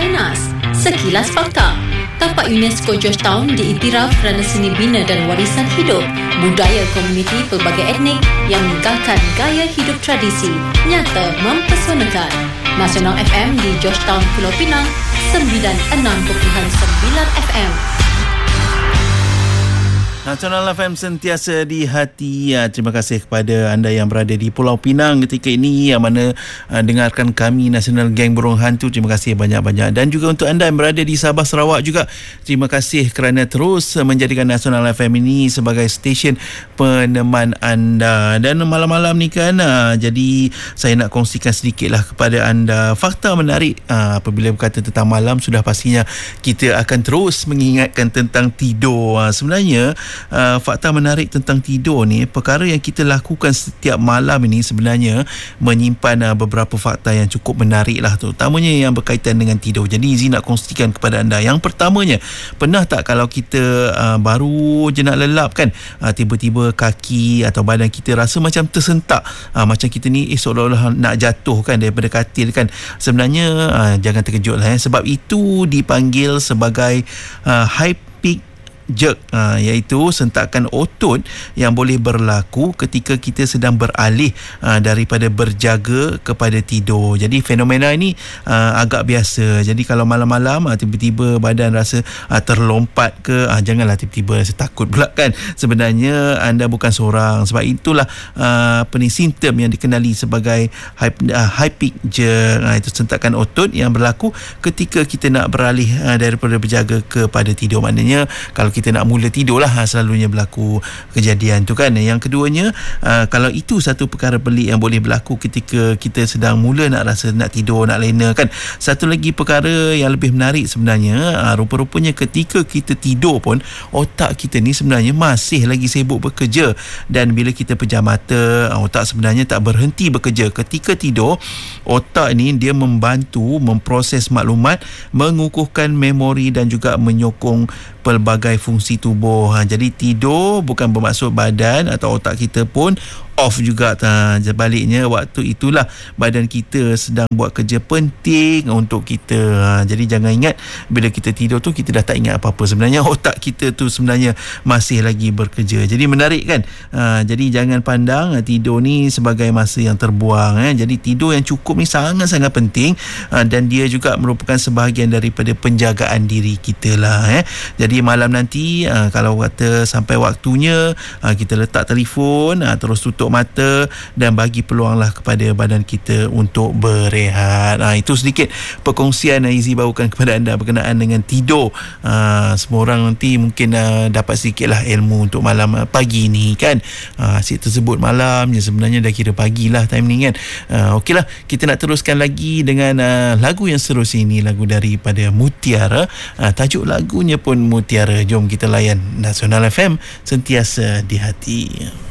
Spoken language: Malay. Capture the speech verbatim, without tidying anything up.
Sainas, Sekilas Fakta. Tapak UNESCO Georgetown diiktiraf kerana seni bina dan warisan hidup, budaya komuniti pelbagai etnik yang meninggalkan gaya hidup tradisi, nyata mempesonakan. Nasional F M di Georgetown, Pulau Pinang, sembilan puluh enam perpuluhan sembilan F M. Nasional F M sentiasa di hati. Terima kasih kepada anda yang berada di Pulau Pinang ketika ini, yang mana uh, dengarkan kami Nasional Geng Burung Hantu. Terima kasih banyak-banyak. Dan juga untuk anda yang berada di Sabah, Sarawak juga, terima kasih kerana terus menjadikan Nasional F M ini sebagai stesen peneman anda. Dan malam-malam ni kan, uh, jadi saya nak kongsikan sedikitlah kepada anda fakta menarik. Uh, apabila berkata tentang malam, sudah pastinya kita akan terus mengingatkan tentang tidur. Uh, sebenarnya Uh, fakta menarik tentang tidur ni, perkara yang kita lakukan setiap malam ini sebenarnya menyimpan uh, beberapa fakta yang cukup menarik lah, terutamanya yang berkaitan dengan tidur. Jadi Izzy nak kongsikan kepada anda. Yang pertamanya, pernah tak kalau kita uh, baru je nak lelap kan, uh, tiba-tiba kaki atau badan kita rasa macam tersentak, uh, macam kita ni eh, seolah-olah nak jatuh kan daripada katil kan. Sebenarnya uh, jangan terkejut lah, eh, sebab itu dipanggil sebagai uh, hypopnea jerk, ha, iaitu sentakan otot yang boleh berlaku ketika kita sedang beralih ha, daripada berjaga kepada tidur. Jadi fenomena ini ha, agak biasa. Jadi kalau malam-malam ha, tiba-tiba badan rasa ha, terlompat ke, ha, janganlah tiba-tiba rasa takut pula kan. Sebenarnya anda bukan seorang. Sebab itulah ha, apa ni, simptom yang dikenali sebagai hypopnea jerk, ha, itu sentakan otot yang berlaku ketika kita nak beralih ha, daripada berjaga kepada tidur. Maknanya kalau kita nak mula tidur lah, selalunya berlaku kejadian tu kan. Yang keduanya, uh, kalau itu satu perkara pelik yang boleh berlaku ketika kita sedang mula nak rasa nak tidur, nak lena kan. Satu lagi perkara yang lebih menarik sebenarnya, uh, rupa-rupanya ketika kita tidur pun, otak kita ni sebenarnya masih lagi sibuk bekerja. Dan bila kita pejam mata, uh, otak sebenarnya tak berhenti bekerja. Ketika tidur, otak ni dia membantu memproses maklumat, mengukuhkan memori dan juga menyokong pelbagai fungsi tubuh. Ha, jadi tidur bukan bermaksud badan atau otak kita pun off juga. Ha, sebaliknya, waktu itulah badan kita sedang buat kerja penting untuk kita. Ha, jadi jangan ingat bila kita tidur tu kita dah tak ingat apa-apa. Sebenarnya otak kita tu sebenarnya masih lagi bekerja. Jadi menarik kan. Ha, jadi jangan pandang tidur ni sebagai masa yang terbuang. Eh. Jadi tidur yang cukup ni sangat-sangat penting, ha, dan dia juga merupakan sebahagian daripada penjagaan diri kita lah. Eh. Jadi malam nanti, ha, kalau kata sampai waktunya, ha, kita letak telefon, ha, terus tutup mata dan bagi peluanglah kepada badan kita untuk berehat. Ha, itu sedikit perkongsian yang Izzy bawakan kepada anda berkenaan dengan tidur. Ha, semua orang nanti mungkin uh, dapat sedikitlah ilmu untuk malam uh, pagi ni kan. Ha, asyik tersebut malam je, sebenarnya dah kira pagi lah time ni kan. Ha, Okeylah, kita nak teruskan lagi dengan uh, lagu yang seterusnya ini, lagu daripada Mutiara. Ha, tajuk lagunya pun Mutiara. Jom kita layan Nasional F M, sentiasa di hati.